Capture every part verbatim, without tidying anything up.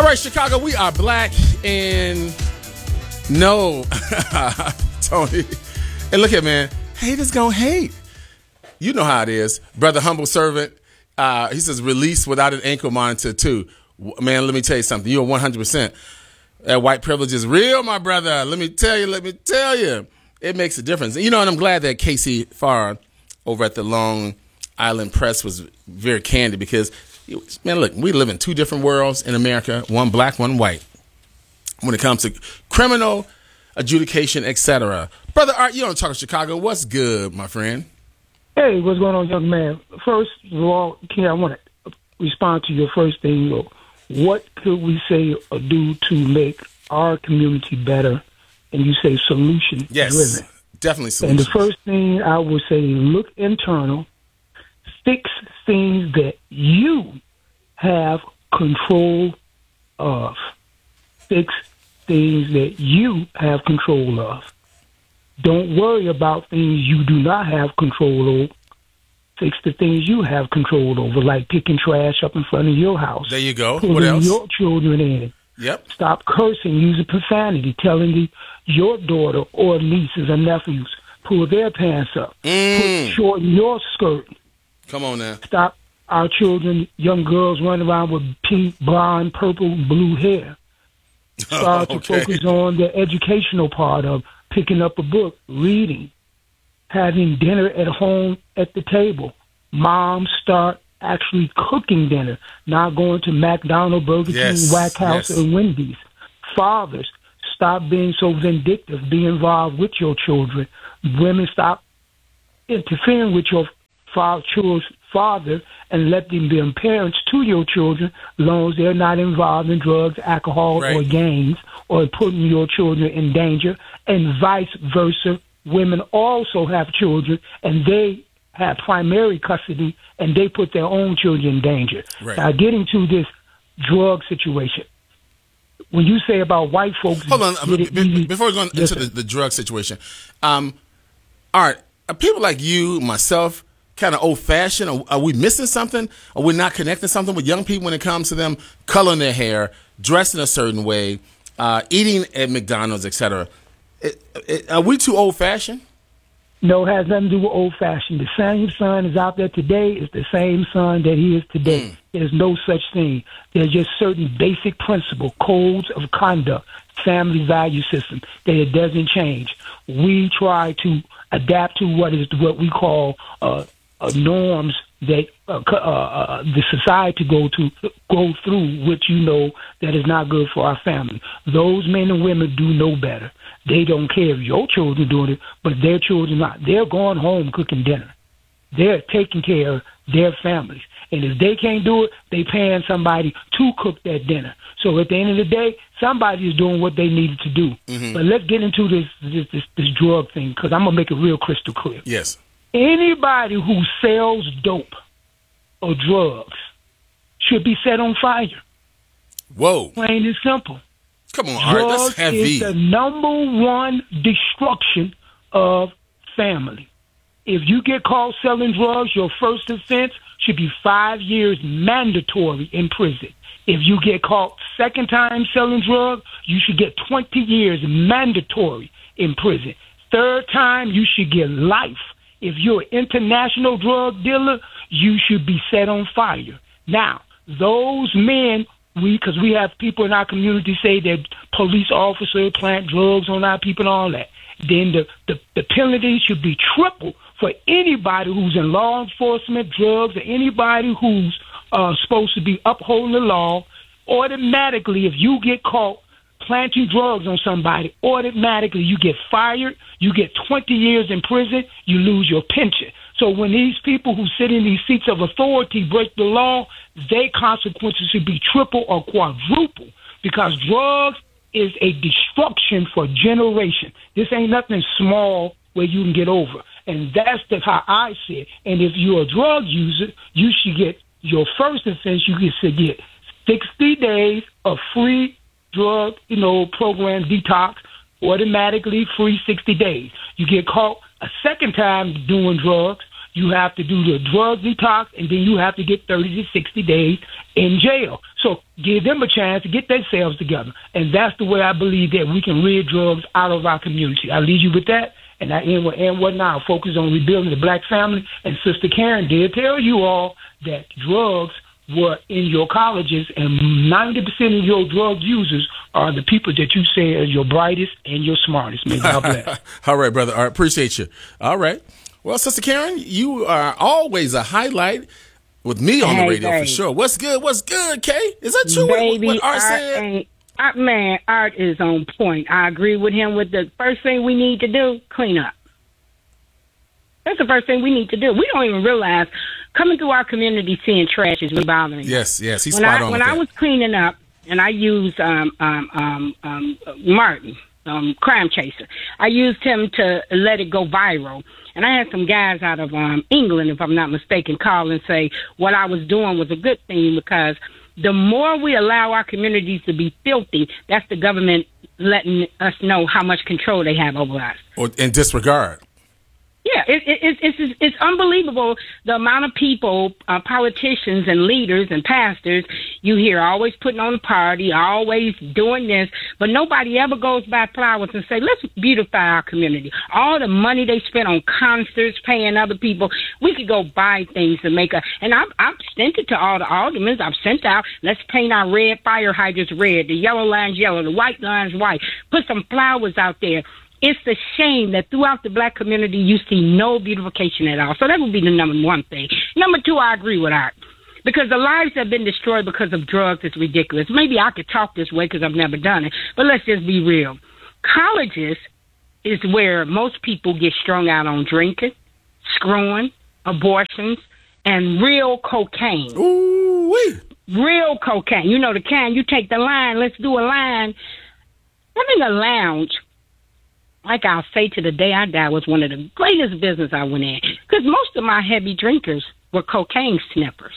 All right, Chicago, we are black and no, Tony. And look at man, haters gonna hate. You know how it is, brother. Humble servant. Uh, he says release without an ankle monitor too. Man, let me tell you something. You're one hundred percent. That white privilege is real, my brother. Let me tell you. Let me tell you. It makes a difference. You know, and I'm glad that Casey Farr over at the Long Island Press was very candid because, man, look, we live in two different worlds in America, one black, one white, when it comes to criminal adjudication, et cetera. Brother Art, you don't talk to Chicago. What's good, my friend? Hey, what's going on, young man? First of all, Ken, I want to respond to your first thing. What could we say or do to make our community better? And you say solution yes, driven. Definitely solution. And the first thing I would say, look internal, fix things that you have control of. Fix things that you have control of. Don't worry about things you do not have control over. Fix the things you have control over, like picking trash up in front of your house. There you go. Putting what else? your children in. Yep. Stop cursing, using profanity, telling the, your daughter or nieces or nephews, pull their pants up. Mm. Put shorten your skirt. Come on now. Stop our children, young girls running around with pink, blonde, purple, blue hair. Start oh, to okay. focus on the educational part of picking up a book, reading, having dinner at home at the table. Moms start actually cooking dinner, not going to McDonald's, Burger yes. King, Whack House, yes. or Wendy's. Fathers, stop being so vindictive. Be involved with your children. Women, stop interfering with your children's father and let them be parents to your children as long as they're not involved in drugs, alcohol, right. or gangs, or putting your children in danger, and vice versa. Women also have children, and they have primary custody, and they put their own children in danger. Right. Now, getting to this drug situation, when you say about white folks... Hold on. Be, be, before we go into listen. the, the drug situation, um, Art, are people like you, myself, kind of old-fashioned? Are, are we missing something? Are we not connecting something with young people when it comes to them coloring their hair, dressing a certain way, uh, eating at McDonald's, et cetera? It, it, are we too old-fashioned? No, it has nothing to do with old-fashioned. The same son is out there today is the same son that he is today. Mm. There's no such thing. There's just certain basic principles, codes of conduct, family value system that it doesn't change. We try to adapt to what is what we call uh, uh, norms that uh, uh, uh, the society go to go through, which you know that is not good for our family. Those men and women do know better. They don't care if your children doing it, but their children not. They're going home cooking dinner. They're taking care of their families. And if they can't do it, they paying somebody to cook that dinner. So at the end of the day, somebody is doing what they needed to do. Mm-hmm. But let's get into this this, this, this drug thing, because I'm going to make it real crystal clear. Yes. Anybody who sells dope or drugs should be set on fire. Whoa. Plain and simple. Come on, Art, that's heavy. Is the number one destruction of family. If you get caught selling drugs, your first offense should be five years mandatory in prison. If you get caught second time selling drugs, you should get twenty years mandatory in prison. Third time, you should get life. If you're an international drug dealer, you should be set on fire. Now, those men... We, because we have people in our community say that police officers plant drugs on our people and all that. Then the, the, the penalty should be triple for anybody who's in law enforcement, drugs, or anybody who's uh, supposed to be upholding the law. Automatically, if you get caught planting drugs on somebody, automatically you get fired, you get twenty years in prison, you lose your pension. So when these people who sit in these seats of authority break the law, their consequences should be triple or quadruple, because drugs is a destruction for generations. This ain't nothing small where you can get over. And that's the, how I see it. And if you're a drug user, you should get your first offense, you should get sixty days of free drug, you know, program detox, automatically free sixty days. You get caught a second time doing drugs, you have to do the drug detox, and then you have to get thirty to sixty days in jail. So give them a chance to get themselves together. And that's the way I believe that we can rid drugs out of our community. I leave you with that. And I end, end what now? Focus on rebuilding the black family. And Sister Karen did tell you all that drugs were in your colleges, and ninety percent of your drug users are the people that you say are your brightest and your smartest. May God bless. All right, brother. All right, appreciate you. All right. Well, Sister Karen, you are always a highlight with me on hey, the radio babe. for sure. What's good? What's good, Kay? Is that true? Baby, what, what Art Art said? ain't, Art, man, Art is on point. I agree with him with the first thing we need to do, clean up. That's the first thing we need to do. We don't even realize coming through our community seeing trash is really bothering us. Yes, yes, he's when spot I, on When with I that. was cleaning up, and I used um, um, um, um, Martin, um, Crime Chaser, I used him to let it go viral. And I had some guys out of um, England, if I'm not mistaken, call and say what I was doing was a good thing, because the more we allow our communities to be filthy, that's the government letting us know how much control they have over us. Or in disregard. Yeah, it, it, it, it's it's unbelievable the amount of people, uh, politicians and leaders and pastors you hear always putting on a party, always doing this, but nobody ever goes by flowers and say, let's beautify our community. All the money they spend on concerts, paying other people, we could go buy things to make a, and I've, I've sent it to all the aldermen. I've sent out, let's paint our red fire hydrants red, the yellow lines yellow, the white lines white, put some flowers out there. It's a shame that throughout the black community, you see no beautification at all. So that would be the number one thing. Number two, I agree with Art. Because the lives that have been destroyed because of drugs is ridiculous. Maybe I could talk this way because I've never done it. But let's just be real. Colleges is where most people get strung out on drinking, screwing, abortions, and real cocaine. Ooh-wee. Real cocaine. You know the kind, you take the line, let's do a line. Having a lounge, like I'll say to the day I die, was one of the greatest business I went in. Because most of my heavy drinkers were cocaine sniffers.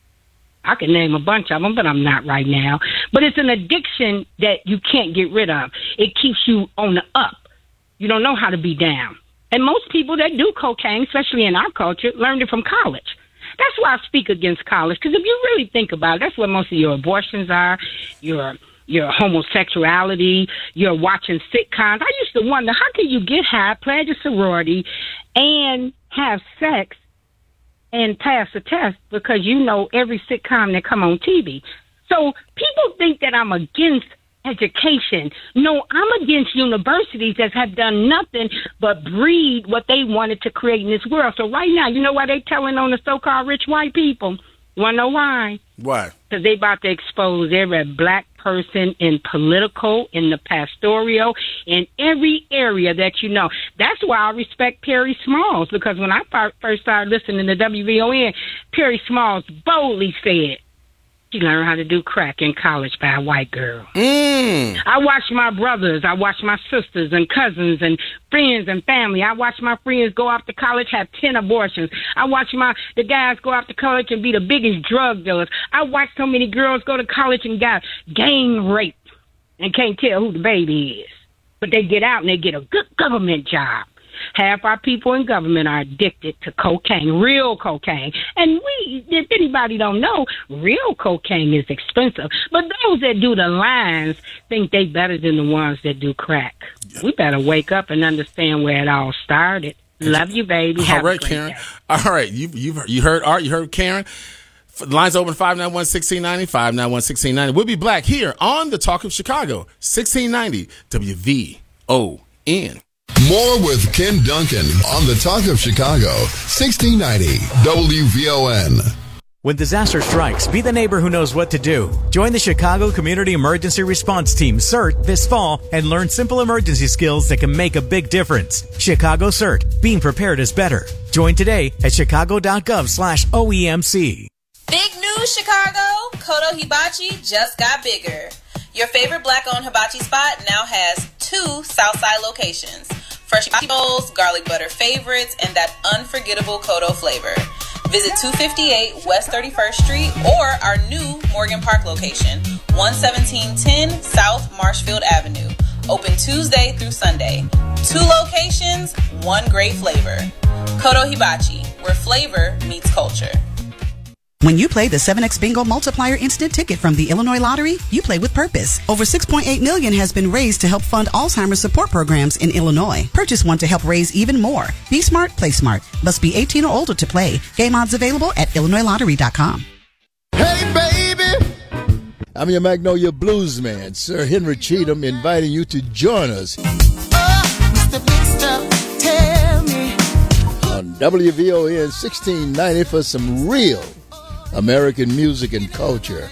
I can name a bunch of them, but I'm not right now. But it's an addiction that you can't get rid of. It keeps you on the up. You don't know how to be down. And most people that do cocaine, especially in our culture, learned it from college. That's why I speak against college. Because if you really think about it, that's where most of your abortions are, your your homosexuality, you're watching sitcoms. I used to wonder, how can you get high, pledge a sorority, and have sex and pass a test because you know every sitcom that come on T V? So people think that I'm against education. No, I'm against universities that have done nothing but breed what they wanted to create in this world. So right now, you know why they telling on the so-called rich white people? You want to know why? Why? Because they about to expose every black person in political, in the pastoral, in every area that you know. That's why I respect Perry Smalls, because when I first started listening to W V O N, Perry Smalls boldly said, she learned how to do crack in college by a white girl. Mm. I watch my brothers, I watch my sisters and cousins and friends and family. I watch my friends go off to college, have ten abortions. I watch my the guys go off to college and be the biggest drug dealers. I watch so many girls go to college and got gang raped and can't tell who the baby is. But they get out and they get a good government job. Half our people in government are addicted to cocaine, real cocaine. And we, if anybody don't know, real cocaine is expensive. But those that do the lines think they better than the ones that do crack. We better wake up and understand where it all started. Love you, baby. Have all right, a great Karen. day. All right, you you you heard Art, you heard Karen. The lines open five nine one, one six nine zero, five nine one, one six nine zero. We'll be back here on the Talk of Chicago, sixteen ninety W V O N. More with Ken Duncan on the Talk of Chicago, sixteen ninety W V O N. When disaster strikes, be the neighbor who knows what to do. Join the Chicago Community Emergency Response Team, CERT, this fall and learn simple emergency skills that can make a big difference. Chicago CERT, being prepared is better. Join today at chicago.gov slash OEMC. Big news, Chicago! Kodo Hibachi just got bigger. Your favorite black-owned hibachi spot now has two Southside locations. Fresh hibachi bowls, garlic butter favorites, and that unforgettable Kodo flavor. Visit two fifty-eight West thirty-first Street or our new Morgan Park location, one seventeen ten South Marshfield Avenue. Open Tuesday through Sunday. Two locations, one great flavor. Kodo Hibachi, where flavor meets culture. When you play the seven X Bingo Multiplier Instant Ticket from the Illinois Lottery, you play with purpose. Over six point eight million dollars has been raised to help fund Alzheimer's support programs in Illinois. Purchase one to help raise even more. Be smart, play smart. Must be eighteen or older to play. Game odds available at illinois lottery dot com. Hey, baby! I'm your Magnolia Blues man, Sir Henry Cheatham, inviting you to join us Oh, Mister Big Stuff, tell me. on W V O N sixteen ninety for some real American music and culture.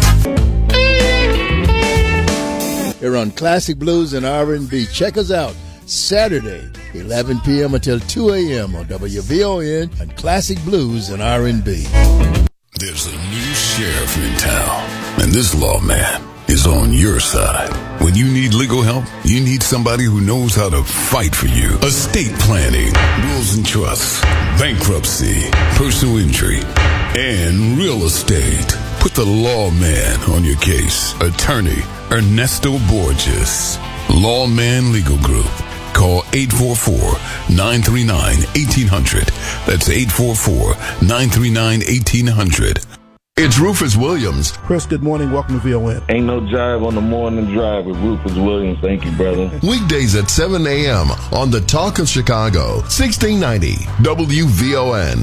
Here on Classic Blues and R and B. Check us out Saturday, eleven p.m. until two a.m. on W V O N and Classic Blues and R and B. There's a new sheriff in town, and this lawman is on your side. When you need legal help, you need somebody who knows how to fight for you. Estate planning, wills and trusts, bankruptcy, personal injury, and real estate. Put the lawman on your case. Attorney Ernesto Borges. Lawman Legal Group. Call eight four four, nine three nine, one eight hundred. That's eight four four, nine three nine, one eight hundred. It's Rufus Williams. Chris, good morning. Welcome to V O N. Ain't no jive on the morning drive with Rufus Williams. Thank you, brother. Weekdays at seven a.m. on the Talk of Chicago, sixteen ninety W V O N.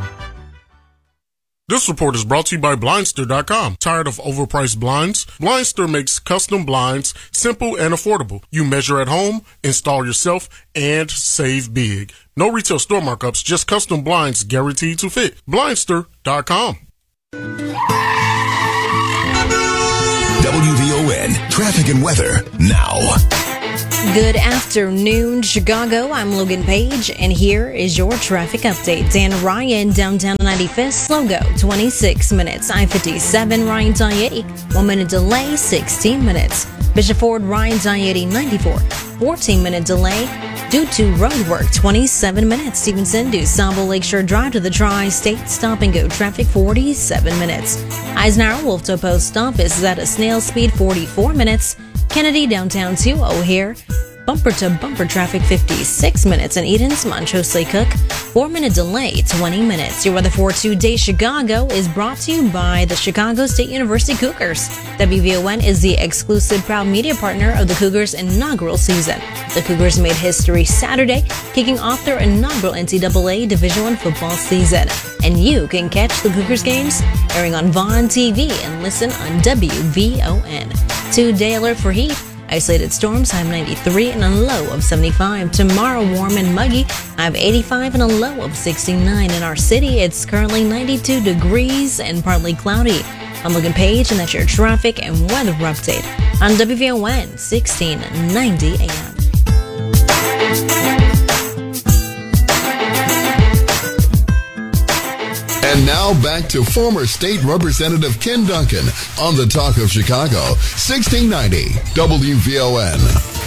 This report is brought to you by Blindster dot com. Tired of overpriced blinds? Blindster makes custom blinds simple and affordable. You measure at home, install yourself, and save big. No retail store markups, just custom blinds guaranteed to fit. Blindster dot com. W V O N traffic and weather now. Good afternoon, Chicago. I'm Logan Page, and here is your traffic update. Dan Ryan, downtown ninety-fifth, slow go, twenty-six minutes. I fifty-seven, Ryan to I eighty, one minute delay, sixteen minutes. Bishop Ford, Ryan to I eighty, ninety-four, fourteen minute delay due to road work, twenty-seven minutes. Stevenson, DuSable Lakeshore Drive to the Tri-State, stop and go traffic, forty-seven minutes. Eisenhower, Wolftoe Post Office is at a snail speed, forty-four minutes. Kennedy, downtown to O'Hare, bumper to bumper traffic, fifty-six minutes. And Eden's, Montrose Cook, four minute delay, twenty minutes. Your weather for today, Chicago, is brought to you by the Chicago State University Cougars. W V O N is the exclusive proud media partner of the Cougars' inaugural season. The Cougars made history Saturday, kicking off their inaugural N C double A Division I football season. And you can catch the Cougars games airing on Vaughn T V and listen on W V O N. Two-day alert for heat. Isolated storms, high of ninety-three and a low of seventy-five. Tomorrow, warm and muggy, high of eighty-five and a low of sixty-nine. In our city, it's currently ninety-two degrees and partly cloudy. I'm Logan Page, and that's your traffic and weather update on W V O N sixteen ninety A M. And now back to former State Representative Ken Duncan on the Talk of Chicago, sixteen ninety W V O N.